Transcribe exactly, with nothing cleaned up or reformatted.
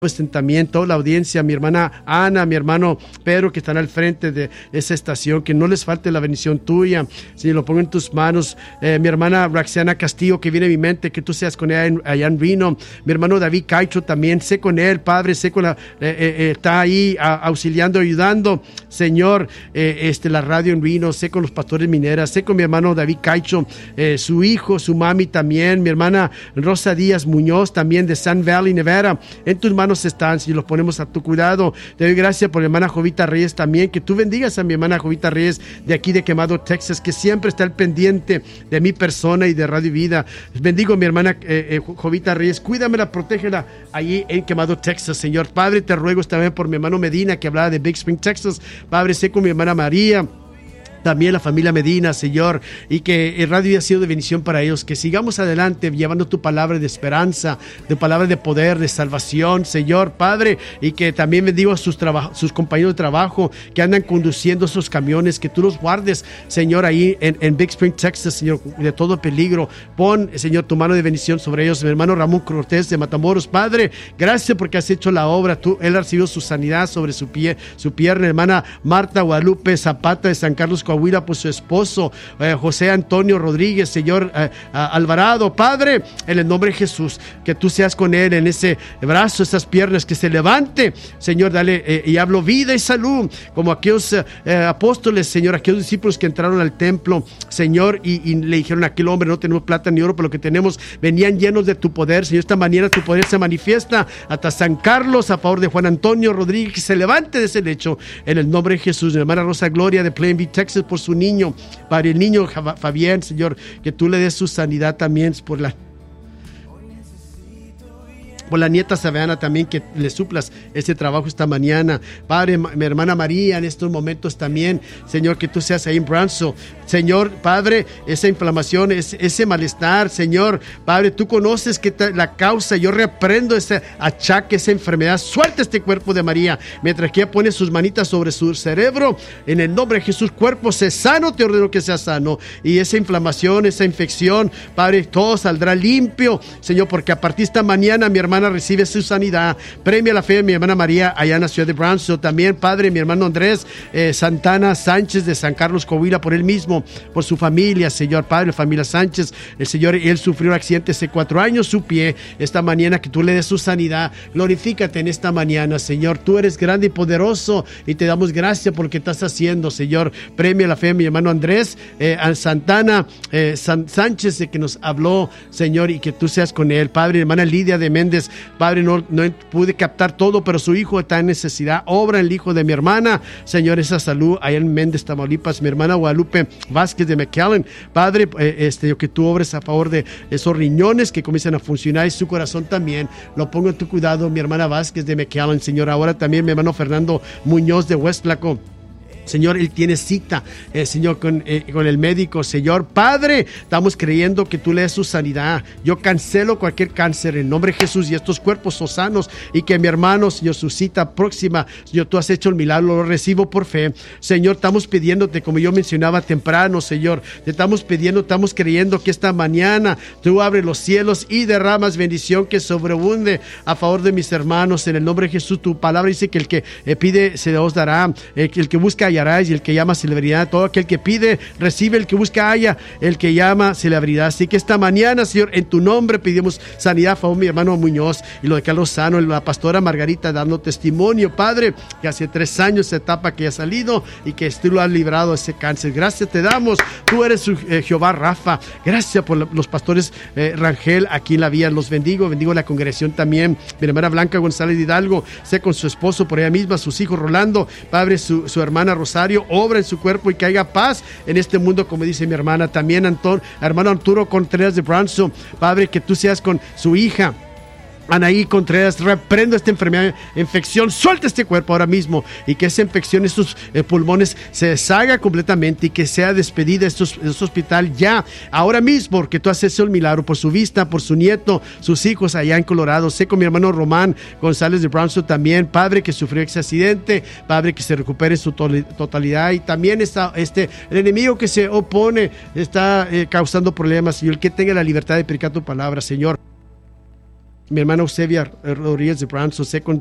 pues también toda la audiencia, mi hermana Ana, mi hermano Pedro, que están al frente de esa estación, que no les falte la bendición tuya. Señor, lo pongo en tus manos. Eh, mi hermana Roxana Castillo, que viene a mi mente, que tú seas con ella en, allá en Reno. Mi hermano David Caicho también, sé con él, Padre, sé con la, eh, eh, está ahí a, auxiliando, ayudando, Señor, eh, este, la radio en Reno, sé con los pastores mineras, sé con mi hermano David Caicho, eh, su hijo, su mami también, mi hermana Rosa Díaz Muñoz también de Sun Valley, Nevada. En tus manos están, si los ponemos a tu cuidado. Te doy gracias por mi hermana Jovita Reyes también, que tú bendigas a mi hermana Jovita Reyes de aquí de Quemado, Texas, que siempre está al pendiente de mi persona y de Radio Vida. Bendigo a mi hermana eh, eh, Jovita Reyes, cuídamela, protégela allí en Quemado, Texas, Señor. Padre, te ruego también por mi hermano Medina, que hablaba de Big Spring, Texas. Padre, sé con mi hermana María, también la familia Medina, Señor, y que el radio haya sido de bendición para ellos, que sigamos adelante llevando tu palabra de esperanza, de palabra de poder, de salvación, Señor, Padre, y que también bendigo a sus, sus compañeros de trabajo que andan conduciendo esos camiones, que tú los guardes, Señor, ahí en, en Big Spring, Texas, Señor, de todo peligro. Pon, Señor, tu mano de bendición sobre ellos. Mi hermano Ramón Cortés de Matamoros, Padre, gracias porque has hecho la obra. Tú, él ha recibido su sanidad sobre su pie, su pierna. Hermana Marta Guadalupe Zapata de San Carlos, Coahuila, por su esposo, eh, José Antonio Rodríguez, Señor, eh, Alvarado, Padre, en el nombre de Jesús, que tú seas con él en ese brazo, esas piernas, que se levante, Señor, dale, eh, y hablo vida y salud, como aquellos eh, apóstoles, Señor, aquellos discípulos que entraron al templo, Señor, y, y le dijeron a aquel hombre: no tenemos plata ni oro, pero lo que tenemos, venían llenos de tu poder, Señor. Esta mañana tu poder se manifiesta hasta San Carlos a favor de Juan Antonio Rodríguez, que se levante de ese lecho en el nombre de Jesús. Mi hermana Rosa Gloria de Plainview, Texas, por su niño, para el niño Fabián, Señor, que tú le des su sanidad también por la por la nieta Sabeana también, que le suplas ese trabajo esta mañana. Padre, mi hermana María, en estos momentos también, Señor, que tú seas ahí en Brownsville, Señor, Padre, esa inflamación, ese, ese malestar, Señor, Padre, tú conoces que te, la causa. Yo reprendo ese achaque, esa enfermedad. Suelta este cuerpo de María, mientras que ella pone sus manitas sobre su cerebro, en el nombre de Jesús. Cuerpo, sé sano, te ordeno que sea sano, y esa inflamación, esa infección, Padre, todo saldrá limpio, Señor, porque a partir de esta mañana mi hermana recibe su sanidad. Premia la fe de mi hermana María allá en la ciudad de Brownsville. También, Padre, mi hermano Andrés eh, Santana Sánchez de San Carlos, Coahuila, por él mismo, por su familia, Señor, Padre, familia Sánchez, el Señor, él sufrió un accidente hace cuatro años, su pie, esta mañana que tú le des su sanidad. Glorifícate en esta mañana, Señor. Tú eres grande y poderoso y te damos gracias por lo que estás haciendo, Señor. Premia la fe de mi hermano Andrés eh, Santana eh, San, Sánchez, de que nos habló, Señor, y que tú seas con él. Padre, hermana Lidia de Méndez, Padre, no, no pude captar todo, pero su hijo está en necesidad. Obra en el hijo de mi hermana, Señor, esa salud allá en Méndez, Tamaulipas. Mi hermana Guadalupe Vázquez de McAllen, Padre, eh, este, que tú obres a favor de esos riñones que comiencen a funcionar, y su corazón también. Lo pongo en tu cuidado, mi hermana Vázquez de McAllen, Señor. Ahora también mi hermano Fernando Muñoz de West Placo, Señor, él tiene cita, eh, Señor, con, eh, con el médico, Señor. Padre, estamos creyendo que tú le des su sanidad. Yo cancelo cualquier cáncer en nombre de Jesús, y estos cuerpos son sanos, y que mi hermano, Señor, su cita próxima, Señor, tú has hecho el milagro, lo recibo por fe. Señor, estamos pidiéndote, como yo mencionaba temprano, Señor, te estamos pidiendo, estamos creyendo que esta mañana tú abres los cielos y derramas bendición que sobreabunde a favor de mis hermanos. En el nombre de Jesús, tu palabra dice que el que eh, pide se os dará, eh, que el que busca hallarás, y el que llama se le abrirá. Todo aquel que pide recibe, el que busca halla, el que llama se le abrirá. Así que esta mañana, Señor, en tu nombre pedimos sanidad a favor de mi hermano Muñoz, y lo de Carlos Sano, la pastora Margarita dando testimonio, Padre, que hace tres años esa etapa que ha salido, y que tú lo has librado de ese cáncer. Gracias te damos, tú eres su, eh, Jehová Rafa. Gracias por la, los pastores eh, Rangel aquí en la vía, los bendigo, bendigo la congregación también. Mi hermana Blanca González de Hidalgo, sé con su esposo por ella misma, sus hijos Rolando, Padre, su, su hermana Rosario, obra en su cuerpo y que haya paz en este mundo, como dice mi hermana. También Antón, hermano Arturo Contreras de Brownsville, Padre, que tú seas con su hija Anaí Contreras. Reprendo esta enfermedad, infección, suelta este cuerpo ahora mismo, y que esa infección, estos eh, pulmones se deshaga completamente, y que sea despedida de estos, de este hospital ya, ahora mismo, porque tú has hecho el milagro por su vista, por su nieto, sus hijos allá en Colorado. Sé con mi hermano Román González de Brownsville también, Padre, que sufrió ese accidente, Padre, que se recupere en su to- totalidad, y también está este, el enemigo que se opone, está eh, causando problemas, Señor, que tenga la libertad de predicar tu palabra, Señor. mi hermana Eusebia Rodríguez de Brownsville, sé con